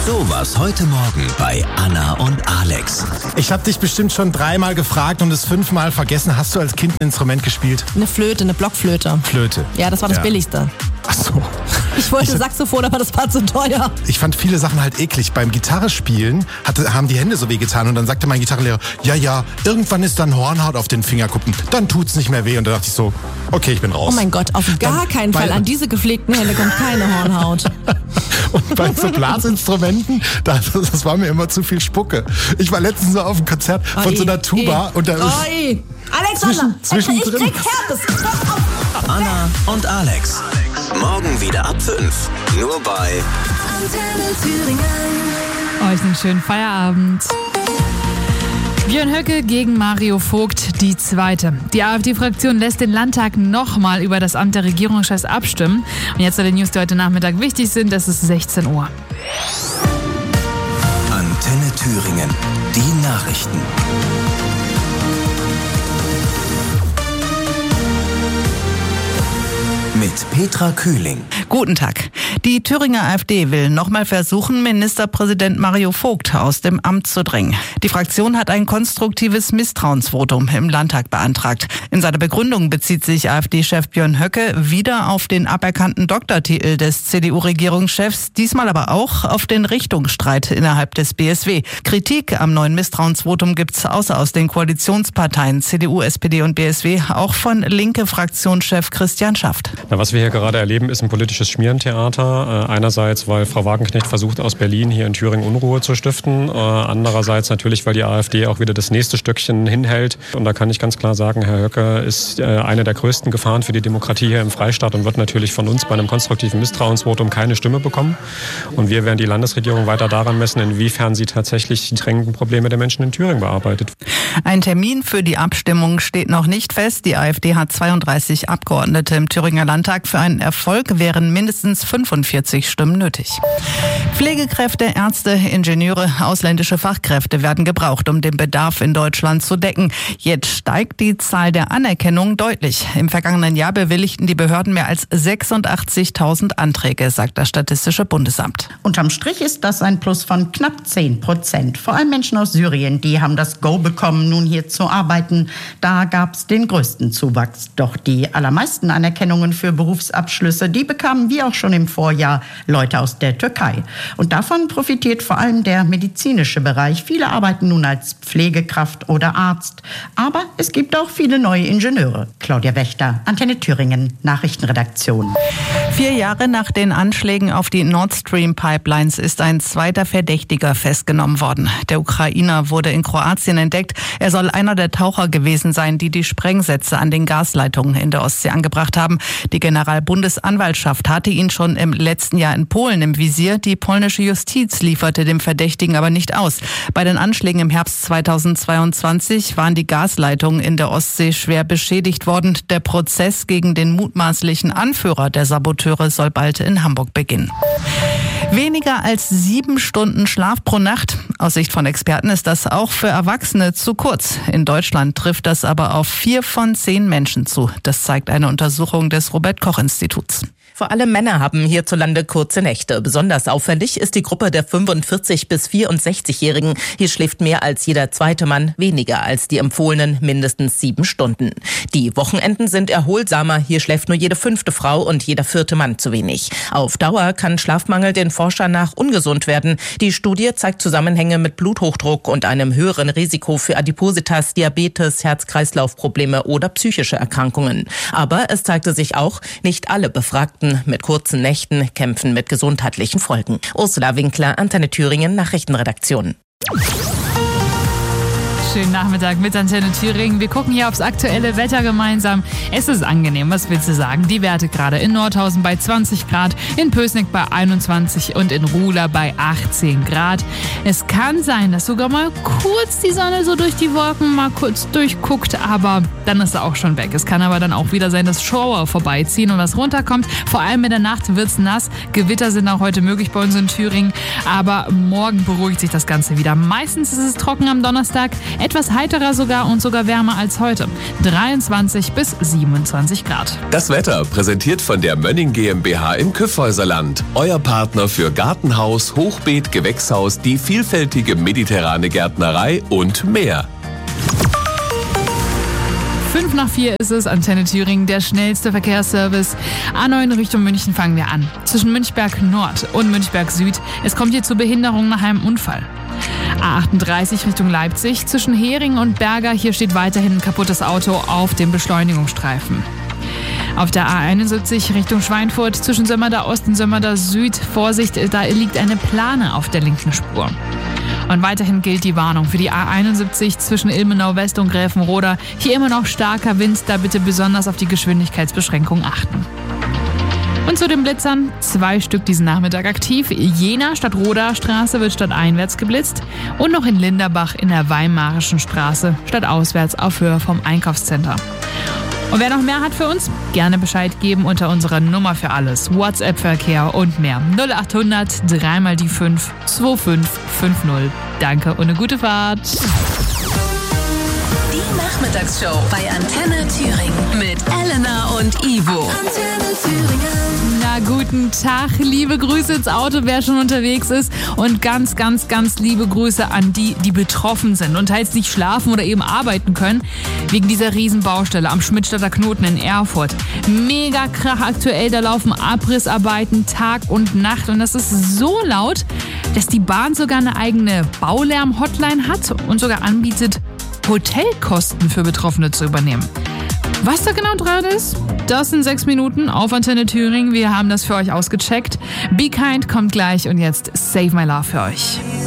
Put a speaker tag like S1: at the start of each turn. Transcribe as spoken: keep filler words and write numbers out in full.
S1: So war's heute Morgen bei Anna und Alex.
S2: Ich habe dich bestimmt schon dreimal gefragt und es fünfmal vergessen. Hast du als Kind ein Instrument gespielt?
S3: Eine Flöte, eine Blockflöte.
S2: Flöte.
S3: Ja, das war das
S2: Ja.
S3: Billigste.
S2: Ach so.
S3: Ich wollte
S2: Ich-
S3: Saxophon, aber das war zu teuer.
S2: Ich fand viele Sachen halt eklig. Beim Gitarrespielen hatte, haben die Hände so weh getan und dann sagte mein Gitarrenlehrer, ja, ja, irgendwann ist dann Hornhaut auf den Fingerkuppen. Dann tut's nicht mehr weh. Und da dachte ich so, okay, ich bin raus.
S3: Oh mein Gott, auf gar
S2: Dann-
S3: keinen Fall.
S2: weil-
S3: An diese gepflegten Hände kommt keine Hornhaut.
S2: Und bei so Blasinstrumenten, das, das war mir immer zu viel Spucke. Ich war letztens so auf einem Konzert von
S3: Oi,
S2: so einer Tuba
S3: oi,
S2: und da ist
S3: oi. Alexander,
S2: Zwischen-
S3: ich
S2: zwischendrin.
S3: krieg Herpes. Hör auf.
S1: Anna und Alex. Morgen wieder ab fünf. Nur bei
S4: Euch einen schönen Feierabend. Björn Höcke gegen Mario Vogt, die zweite. Die AfD-Fraktion lässt den Landtag nochmal über das Amt der Regierungschefs abstimmen. Und jetzt zu den News, die heute Nachmittag wichtig sind. Es ist sechzehn Uhr.
S1: Antenne Thüringen. Die Nachrichten. Mit Petra Kühling.
S5: Guten Tag. Die Thüringer AfD will nochmal versuchen, Ministerpräsident Mario Vogt aus dem Amt zu drängen. Die Fraktion hat ein konstruktives Misstrauensvotum im Landtag beantragt. In seiner Begründung bezieht sich AfD-Chef Björn Höcke wieder auf den aberkannten Doktortitel des C D U-Regierungschefs, diesmal aber auch auf den Richtungsstreit innerhalb des B S W. Kritik am neuen Misstrauensvotum gibt's außer aus den Koalitionsparteien C D U, S P D und B S W auch von linke Fraktionschef Christian Schaft.
S6: Na, was wir hier gerade erleben, ist ein politisches Schmierentheater. Äh, einerseits, weil Frau Wagenknecht versucht, aus Berlin hier in Thüringen Unruhe zu stiften. Äh, andererseits natürlich, weil die AfD auch wieder das nächste Stöckchen hinhält. Und da kann ich ganz klar sagen, Herr Höcke ist äh, eine der größten Gefahren für die Demokratie hier im Freistaat und wird natürlich von uns bei einem konstruktiven Misstrauensvotum keine Stimme bekommen. Und wir werden die Landesregierung weiter daran messen, inwiefern sie tatsächlich die drängenden Probleme der Menschen in Thüringen bearbeitet.
S5: Ein Termin für die Abstimmung steht noch nicht fest. Die AfD hat zweiunddreißig Abgeordnete im Thüringer Landtag. Für einen Erfolg wären mindestens fünfundvierzig Stimmen nötig. Pflegekräfte, Ärzte, Ingenieure, ausländische Fachkräfte werden gebraucht, um den Bedarf in Deutschland zu decken. Jetzt steigt die Zahl der Anerkennung deutlich. Im vergangenen Jahr bewilligten die Behörden mehr als sechsundachtzigtausend Anträge, sagt das Statistische Bundesamt.
S7: Unterm Strich ist das ein Plus von knapp zehn Prozent. Vor allem Menschen aus Syrien, die haben das Go bekommen, nun hier zu arbeiten. Da gab es den größten Zuwachs. Doch die allermeisten Anerkennungen für Berufsabschlüsse, die bekamen wie auch schon im Vorjahr Leute aus der Türkei. Und davon profitiert vor allem der medizinische Bereich. Viele arbeiten nun als Pflegekraft oder Arzt. Aber es gibt auch viele neue Ingenieure. Claudia Wächter, Antenne Thüringen, Nachrichtenredaktion.
S5: Vier Jahre nach den Anschlägen auf die Nord Stream Pipelines ist ein zweiter Verdächtiger festgenommen worden. Der Ukrainer wurde in Kroatien entdeckt. Er soll einer der Taucher gewesen sein, die die Sprengsätze an den Gasleitungen in der Ostsee angebracht haben. Die Generalbundesanwaltschaft hatte ihn schon im letzten Jahr in Polen im Visier. Die polnische Justiz lieferte dem Verdächtigen aber nicht aus. Bei den Anschlägen im Herbst zweitausendzweiundzwanzig waren die Gasleitungen in der Ostsee schwer beschädigt worden. Der Prozess gegen den mutmaßlichen Anführer der Saboteure soll bald in Hamburg beginnen. Weniger als sieben Stunden Schlaf pro Nacht. Aus Sicht von Experten ist das auch für Erwachsene zu kurz. In Deutschland trifft das aber auf vier von zehn Menschen zu. Das zeigt eine Untersuchung des Robert-Koch-Instituts.
S8: Vor allem Männer haben hierzulande kurze Nächte. Besonders auffällig ist die Gruppe der fünfundvierzig- bis vierundsechzigjährigen. Hier schläft mehr als jeder zweite Mann weniger als die empfohlenen mindestens sieben Stunden. Die Wochenenden sind erholsamer. Hier schläft nur jede fünfte Frau und jeder vierte Mann zu wenig. Auf Dauer kann Schlafmangel den Forschern nach ungesund werden. Die Studie zeigt Zusammenhänge mit Bluthochdruck und einem höheren Risiko für Adipositas, Diabetes, Herz-Kreislauf-Probleme oder psychische Erkrankungen. Aber es zeigte sich auch, nicht alle Befragten mit kurzen Nächten kämpfen mit gesundheitlichen Folgen. Ursula Winkler, Antenne Thüringen, Nachrichtenredaktion.
S4: Schönen Nachmittag mit Antenne Thüringen. Wir gucken hier aufs aktuelle Wetter gemeinsam. Es ist angenehm, was willst du sagen? Die Werte gerade in Nordhausen bei zwanzig Grad, in Pößneck bei einundzwanzig und in Ruhla bei achtzehn Grad. Es kann sein, dass sogar mal kurz die Sonne so durch die Wolken mal kurz durchguckt, aber dann ist er auch schon weg. Es kann aber dann auch wieder sein, dass Schauer vorbeiziehen und was runterkommt. Vor allem in der Nacht wird's nass. Gewitter sind auch heute möglich bei uns in Thüringen, aber morgen beruhigt sich das Ganze wieder. Meistens ist es trocken am Donnerstag. Etwas heiterer sogar und sogar wärmer als heute. dreiundzwanzig bis siebenundzwanzig Grad.
S9: Das Wetter präsentiert von der Mönning GmbH im Kyffhäuserland. Euer Partner für Gartenhaus, Hochbeet, Gewächshaus, die vielfältige mediterrane Gärtnerei und mehr.
S4: Fünf nach vier ist es, Antenne Thüringen, der schnellste Verkehrsservice. A neun Richtung München fangen wir an. Zwischen Münchberg Nord und Münchberg Süd. Es kommt hier zu Behinderung nach einem Unfall. A achtunddreißig Richtung Leipzig. Zwischen Hering und Berger. Hier steht weiterhin ein kaputtes Auto auf dem Beschleunigungsstreifen. Auf der A einundsiebzig Richtung Schweinfurt. Zwischen Sömmerda Ost und Sömmerda Süd. Vorsicht, da liegt eine Plane auf der linken Spur. Und weiterhin gilt die Warnung für die A einundsiebzig zwischen Ilmenau West und Gräfenroda. Hier immer noch starker Wind, da bitte besonders auf die Geschwindigkeitsbeschränkung achten. Und zu den Blitzern, zwei Stück diesen Nachmittag aktiv. Jena Stadt-Roda Straße wird stadteinwärts geblitzt und noch in Linderbach in der Weimarischen Straße stadtauswärts auf Höhe vom Einkaufscenter. Und wer noch mehr hat für uns, gerne Bescheid geben unter unserer Nummer für alles. WhatsApp-Verkehr und mehr. null achthundert drei mal die fünf zwei fünf fünf null. Danke und eine gute Fahrt.
S10: Die Nachmittagsshow bei Antenne Thüringen mit Elena und Ivo. Antenne Thüringen.
S4: Na, guten Tag, liebe Grüße ins Auto, wer schon unterwegs ist und ganz, ganz, ganz liebe Grüße an die, die betroffen sind und teils nicht schlafen oder eben arbeiten können, wegen dieser Riesenbaustelle am Schmidtstadter Knoten in Erfurt. Mega Krach aktuell, da laufen Abrissarbeiten Tag und Nacht und das ist so laut, dass die Bahn sogar eine eigene Baulärm-Hotline hat und sogar anbietet, Hotelkosten für Betroffene zu übernehmen. Was da genau dran ist, das in sechs Minuten auf Antenne Thüringen. Wir haben das für euch ausgecheckt. Be Kind kommt gleich und jetzt Save My Love für euch.